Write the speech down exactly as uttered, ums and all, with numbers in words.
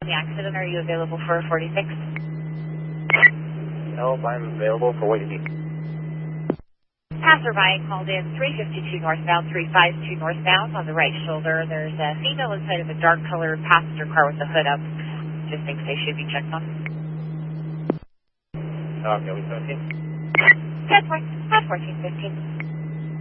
The accident, are you available for a forty-six? Help, I'm available for what you need. Passerby called in three fifty-two northbound, three fifty-two northbound on the right shoulder. There's a female inside of a dark colored passenger car with the hood up. Just thinks they should be checked on. Okay, we seventeen? ten fourteen fifteen.